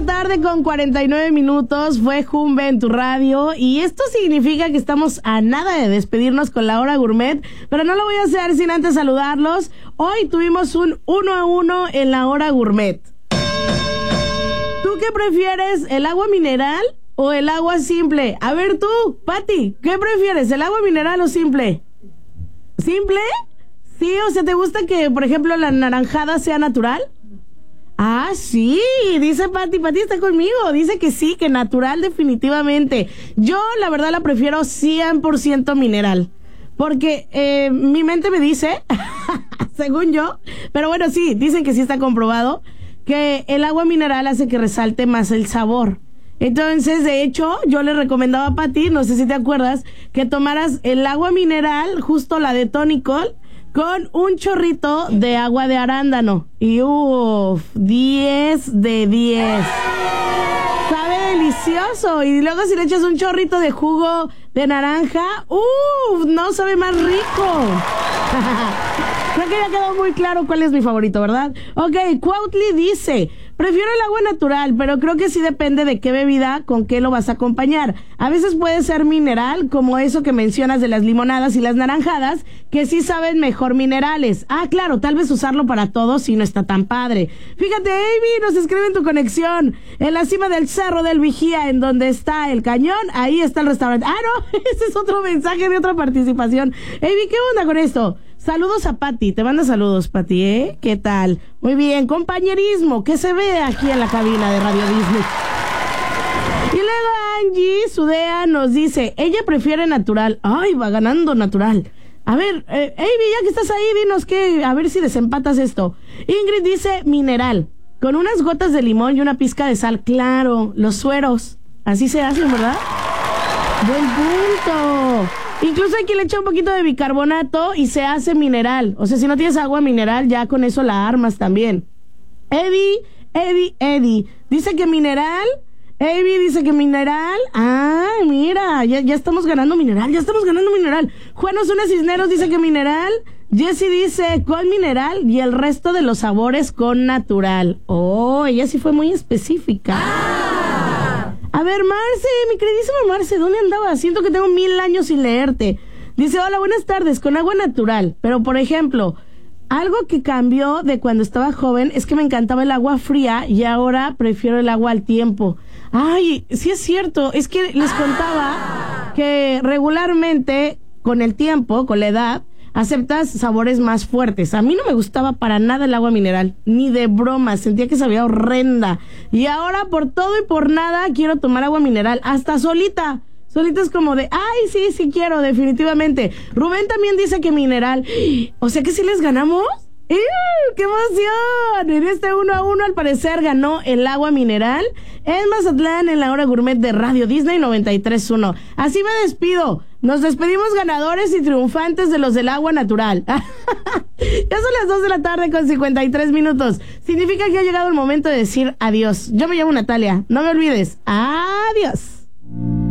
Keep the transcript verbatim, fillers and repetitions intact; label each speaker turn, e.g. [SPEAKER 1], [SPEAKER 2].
[SPEAKER 1] la tarde con cuarenta y nueve minutos. Fue Jumbe en tu radio. Y esto significa que estamos a nada de despedirnos con la hora gourmet. Pero no lo voy a hacer sin antes saludarlos. Hoy tuvimos un uno a uno en la hora gourmet. ¿Tú qué prefieres? ¿El agua mineral o el agua simple? A ver tú, Pati, ¿qué prefieres? ¿El agua mineral o simple? ¿Simple? Sí, o sea, ¿te gusta que, por ejemplo, la naranjada sea natural? Ah, sí, dice Pati, Pati está conmigo, dice que sí, que natural definitivamente. Yo, la verdad, la prefiero cien por ciento mineral, porque eh, mi mente me dice, según yo, pero bueno, sí, dicen que sí está comprobado, que el agua mineral hace que resalte más el sabor. Entonces, de hecho, yo le recomendaba a Pati, no sé si te acuerdas, que tomaras el agua mineral, justo la de Tonicol, con un chorrito de agua de arándano. Y uff, diez de diez. Sabe delicioso. Y luego si le echas un chorrito de jugo de naranja, uff, no sabe más rico. Creo que ya quedó muy claro cuál es mi favorito, ¿verdad? Ok, Cuautli dice, prefiero el agua natural, pero creo que sí depende de qué bebida, con qué lo vas a acompañar. A veces puede ser mineral, como eso que mencionas de las limonadas y las naranjadas, que sí saben mejor minerales. Ah, claro, tal vez usarlo para todo si no está tan padre. Fíjate, Avi, nos escribe en tu conexión. En la cima del Cerro del Vigía, en donde está el cañón, ahí está el restaurante. Ah, no, ese es otro mensaje de otra participación. Avi, ¿qué onda con esto? Saludos a Pati, te manda saludos, Pati, ¿eh? ¿Qué tal? Muy bien, compañerismo, que se ve aquí en la cabina de Radio Disney. Y luego Angie Sudea nos dice, ella prefiere natural. Ay, va ganando natural. A ver, eh, Avi, ya que estás ahí, dinos que, a ver si desempatas esto. Ingrid dice mineral, con unas gotas de limón y una pizca de sal. Claro, los sueros, así se hacen, ¿verdad? Buen punto. Incluso hay quien le echa un poquito de bicarbonato y se hace mineral. O sea, si no tienes agua mineral, ya con eso la armas también. Eddie, Eddie, Eddie, dice que mineral. Eddie dice que mineral. Ah, mira, ya, ya estamos ganando mineral, ya estamos ganando mineral. Juan Osuna Cisneros dice que mineral. Jessie dice con mineral y el resto de los sabores con natural. Oh, ella sí fue muy específica. Ah. A ver, Marce, mi queridísima Marce, ¿dónde andabas? Siento que tengo mil años sin leerte. Dice, hola, buenas tardes, con agua natural. Pero, por ejemplo, algo que cambió de cuando estaba joven es que me encantaba el agua fría y ahora prefiero el agua al tiempo. Ay, sí es cierto, es que les contaba que regularmente, con el tiempo, con la edad, aceptas sabores más fuertes. A mí no me gustaba para nada el agua mineral, ni de broma, sentía que sabía horrenda. Y ahora por todo y por nada quiero tomar agua mineral, hasta solita. Solita es como de, ay, sí, sí quiero, definitivamente. Rubén también dice que mineral. O sea que sí les ganamos. ¡Eh! ¡Qué emoción! En este uno a uno al parecer ganó el agua mineral en Mazatlán en la hora gourmet de Radio Disney noventa y tres punto uno. Así me despido. Nos despedimos ganadores y triunfantes de los del agua natural. Ya son las dos de la tarde con cincuenta y tres minutos. Significa que ha llegado el momento de decir adiós. Yo me llamo Natalia. No me olvides. Adiós.